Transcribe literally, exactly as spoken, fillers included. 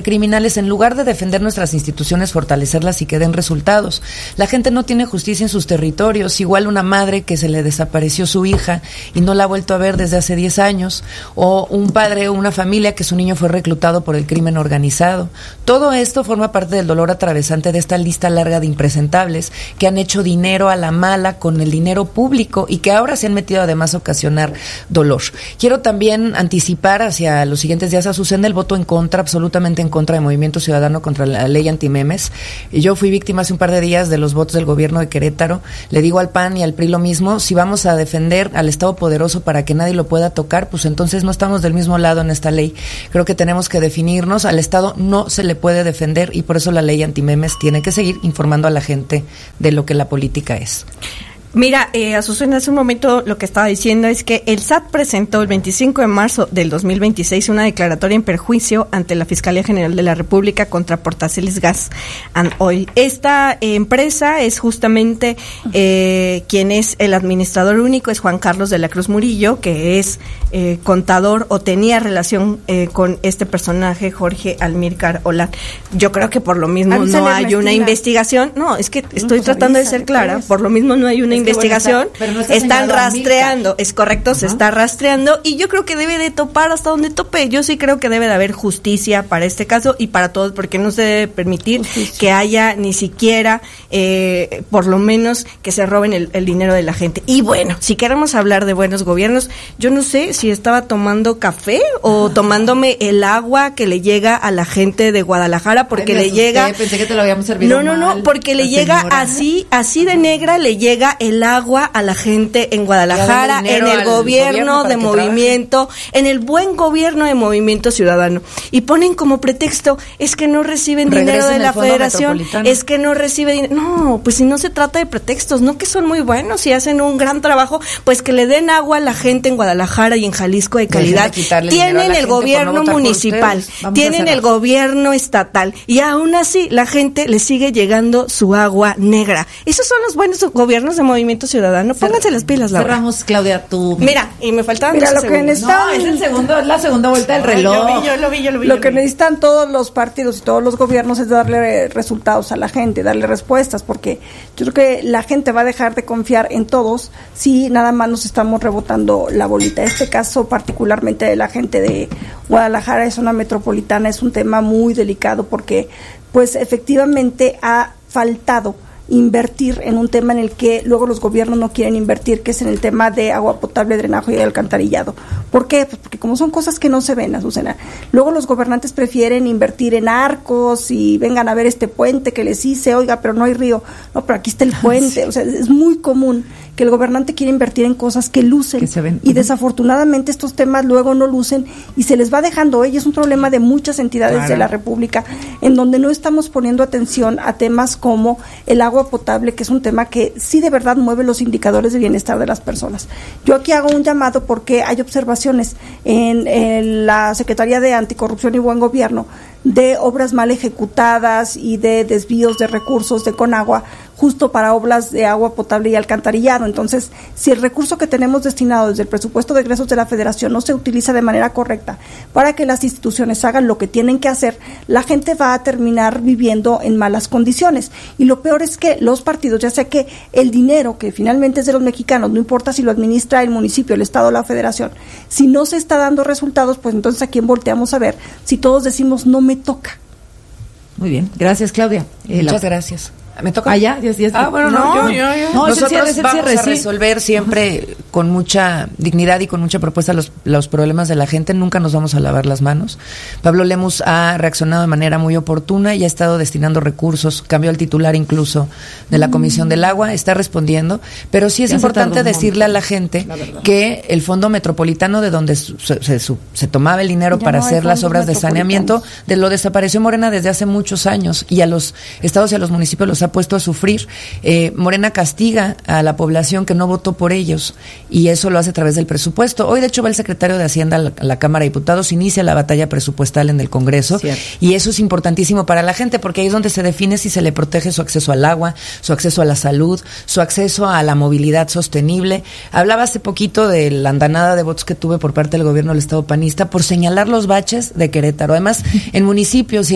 criminales, en lugar de defender nuestras instituciones, fortalecerlas y que den resultados. La gente no tiene justicia en sus territorios, igual una madre que se le desapareció su hija y no la ha vuelto a ver desde hace diez años, o un padre o una familia que su niño fue reclutado por el crimen organizado. Todo esto forma parte del dolor atravesante de esta lista larga de impresentables que han hecho dinero a la mala con el dinero público y que ahora se han metido además a ocasionar dolor. Quiero también anticipar hacia los siguientes días, Azucena, el voto en contra, absolutamente en contra de Movimiento Ciudadano contra la ley antimemes. Yo fui víctima hace un par de días de los votos del gobierno de Querétaro. Le digo al P A N y al P R I lo mismo: si vamos a defender al Estado poderoso para que nadie lo pueda tocar, pues entonces no estamos del mismo lado en esta ley. Creo que tenemos que definirnos. Al Estado no se le puede defender y por eso la ley antimemes tiene que seguir informando a la gente de lo que la política es. Mira, eh, Azucena, hace un momento lo que estaba diciendo es que el S A T presentó el veinticinco de marzo del dos mil veintiséis una declaratoria en perjuicio ante la Fiscalía General de la República contra Portaceles Gas and Oil. Esta eh, empresa es justamente eh, quien es el administrador único, es Juan Carlos de la Cruz Murillo, que es eh, contador o tenía relación eh, con este personaje, Jorge Almícar Olán. Yo creo que por lo mismo Avísale, no hay Ernestina. Una investigación. No, es que estoy no, pues tratando avísale, de ser clara. Pues. Por lo mismo no hay una es investigación. Bueno, está, no están rastreando, es correcto, uh-huh. Se está rastreando y yo creo que debe de topar hasta donde tope. Yo sí creo que debe de haber justicia para este caso y para todos, porque no se debe permitir justicia. Que haya ni siquiera, eh, por lo menos, que se roben el, el dinero de la gente. Y bueno, si queremos hablar de buenos gobiernos, yo no sé si estaba tomando café o uh-huh. tomándome el agua que le llega a la gente de Guadalajara, porque Ay, le asusté, llega... Pensé que te lo habíamos servido No, no, mal, no, porque le llega señora. así, así de negra, le llega el agua a la gente en Guadalajara, en el gobierno, gobierno de Movimiento, trabaje. En el buen gobierno de Movimiento Ciudadano. Y ponen como pretexto, es que no reciben Regresen dinero de la Federación, es que no reciben dinero. No, pues si no se trata de pretextos, no que son muy buenos y hacen un gran trabajo, pues que le den agua a la gente en Guadalajara y en Jalisco de calidad. De tienen el gobierno no municipal, tienen el gobierno estatal y aún así la gente le sigue llegando su agua negra. Esos son los buenos gobiernos de Movimiento Ciudadano. Pónganse las pilas, Laura. Cerramos, Claudia, tú. Mira, y me faltaban Mira, lo segundos. que necesitan... No, es el segundo, es la segunda vuelta del reloj. Yo, vi, yo lo vi, yo lo vi. Lo yo que vi. necesitan todos los partidos y todos los gobiernos es darle resultados a la gente, darle respuestas, porque yo creo que la gente va a dejar de confiar en todos si nada más nos estamos rebotando la bolita. Este caso particularmente de la gente de Guadalajara, es una metropolitana, es un tema muy delicado porque pues efectivamente ha faltado invertir en un tema en el que luego los gobiernos no quieren invertir, que es en el tema de agua potable, drenaje y de alcantarillado. ¿Por qué? Pues porque como son cosas que no se ven, Azucena, luego los gobernantes prefieren invertir en arcos y vengan a ver este puente que les hice, oiga, pero no hay río, no, pero aquí está el puente, o sea, es muy común que el gobernante quiere invertir en cosas que lucen, que se ven. Y uh-huh. desafortunadamente estos temas luego no lucen y se les va dejando, y es un problema de muchas entidades claro. de la República, en donde no estamos poniendo atención a temas como el agua potable, que es un tema que sí de verdad mueve los indicadores de bienestar de las personas. Yo aquí hago un llamado porque hay observaciones en, en la Secretaría de Anticorrupción y Buen Gobierno de obras mal ejecutadas y de desvíos de recursos de Conagua justo para obras de agua potable y alcantarillado. Entonces, si el recurso que tenemos destinado desde el presupuesto de egresos de la Federación no se utiliza de manera correcta para que las instituciones hagan lo que tienen que hacer, la gente va a terminar viviendo en malas condiciones. Y lo peor es que los partidos, ya sea que el dinero que finalmente es de los mexicanos, no importa si lo administra el municipio, el Estado o la Federación, si no se está dando resultados, pues entonces a quién volteamos a ver si todos decimos no me toca. Muy bien, gracias, Claudia. Eh, Muchas la... gracias. ¿Me toca? Ah, ya, ya, ya. Ah, bueno, no, no, yo, yo, yo. no nosotros cierre, es el vamos cierre, a resolver sí. siempre con mucha dignidad y con mucha propuesta los, los problemas de la gente. Nunca nos vamos a lavar las manos. Pablo Lemus ha reaccionado de manera muy oportuna y ha estado destinando recursos, cambió el titular incluso de la Comisión del Agua, está respondiendo, pero sí es ya importante decirle a la gente la que el Fondo Metropolitano, de donde se, se, se, se tomaba el dinero ya para no hacer las obras de saneamiento, de lo desapareció Morena desde hace muchos años y a los estados y a los municipios los ha puesto a sufrir. Eh, Morena castiga a la población que no votó por ellos y eso lo hace a través del presupuesto. Hoy de hecho va el secretario de Hacienda a la, a la Cámara de Diputados, inicia la batalla presupuestal en el Congreso. Cierto. Y eso es importantísimo para la gente porque ahí es donde se define si se le protege su acceso al agua, su acceso a la salud, su acceso a la movilidad sostenible. Hablaba hace poquito de la andanada de votos que tuve por parte del gobierno del Estado panista por señalar los baches de Querétaro. Además, en municipios y